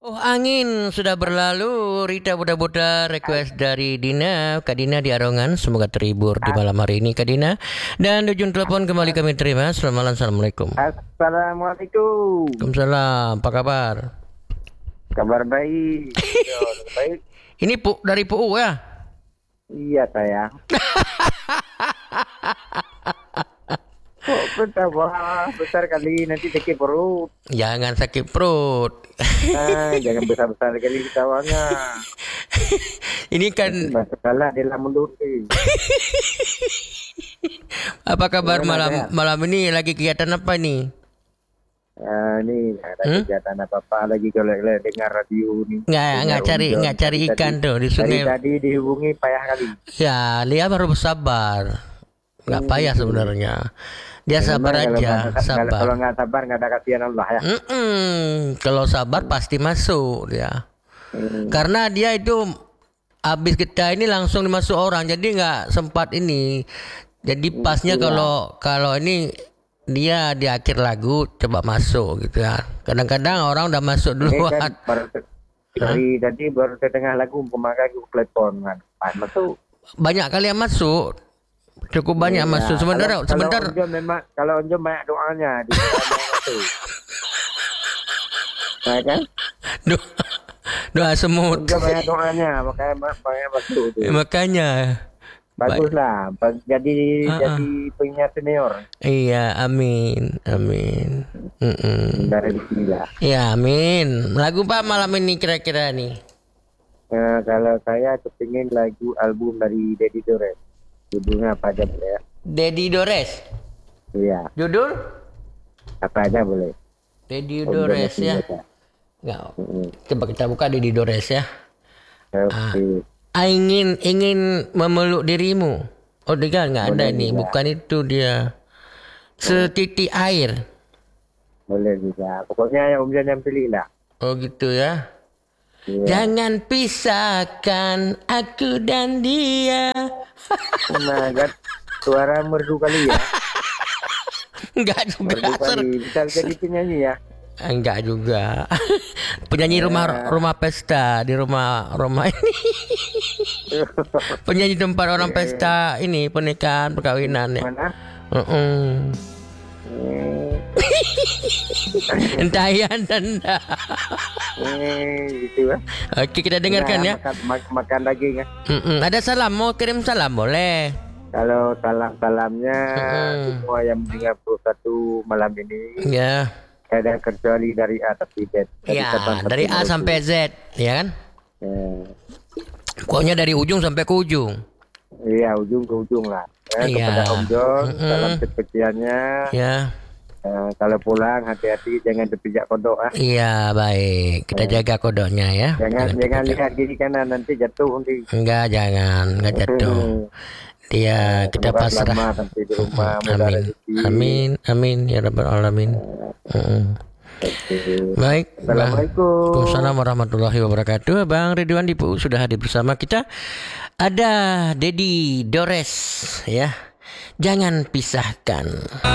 Oh, angin sudah berlalu. Rita Buddha request dari Dina. Kak Dina di Arongan. Semoga terhibur di malam hari ini Kak Dina. Dan di ujung telepon kembali kami terima. Selamat malam. Assalamualaikum. Assalamualaikum. Waalaikumsalam. Apa kabar? Kabar baik. Baik. Ini dari PU ya? Iya sayang. Kok betapa besar kali nanti sakit perut. Jangan sakit perut. Jangan besar-besar kali ketawanya. Ini kan masalah dalam mulut. apa kabar malam ini? Lagi kegiatan apa nih? Ini ada kegiatan apa lagi kalau dengar radio nih. Nggak cari ikan tuh di sungai. Tadi dihubungi payah kali. Ya, Lia baru bersabar. Nggak payah sebenarnya. Dia sabar aja, sabar. Kalau nggak sabar nggak ada kasihan Allah ya. Kalau sabar pasti masuk dia. Karena dia itu habis kita ini langsung dimasuk orang, jadi nggak sempat ini. Jadi pasnya kalau ini dia di akhir lagu coba masuk gitu ya. Kadang-kadang orang udah masuk duluan. Tadi baru setengah lagu memakai telepon kan. Masuk. Banyak kali yang masuk. Cukup banyak masuk. Sebentar. Kalau Onjo banyak doanya di masuk. Nah, kan? Doa semut. Onjo banyak doanya, makanya banyak masuk tuh. Makanya baguslah jadi penyiar senior. Iya, amin. Dari bismillah. Ya, amin. Lagu Pak malam ini kira-kira nih? Kalau saya kepingin lagu album dari Deddy Dores. Judulnya apa aja boleh ya? Deddy Dores. Iya. Judul? Apa aja boleh. Deddy Dores ya. Enggak. Coba kita buka Deddy Dores ya. Oke. Ingin memeluk dirimu. Oh, dia nggak ada nih. Bukan itu dia. Setitik air. Boleh juga. Pokoknya yang Om Jan yang pilih lah. Oh gitu ya. Yeah. Jangan pisahkan aku dan dia. Nah, suara merdu kali ya. Enggak juga. Merdu kali. Bisa jadi penyanyi ya. Enggak juga. Penyanyi rumah pesta di rumah ini. Penyanyi tempat orang pesta ini pernikahan perkawinan ya. Mana? Entah ya anda. Gitu ya. Oke, kita dengarkan ya. Makan daging ya. Ada salam, mau kirim salam boleh. Kalau salamnya semua yang mendengar 21 malam ini. Ya. Ada kecuali dari A sampai Z. Dari A sampai Z, ya kan? Pokoknya dari ujung sampai ke ujung. Iya, ujung ke ujung lah. Kepada Om John, salam kecil-kecilnya. Ya. Kalau pulang hati-hati jangan terpijak kodok. Iya, baik. Kita jaga kodoknya ya. Jangan lihat kiri kanan nanti jatuh nanti. Enggak jatuh. Dia kita pasrah. Sampai di rumah. Amin ya rabbal alamin. Baik. Assalamualaikum. Waalaikumsalam warahmatullahi wabarakatuh. Bang Ridwan di PU sudah hadir bersama kita. Ada Deddy Dores ya. Jangan pisahkan.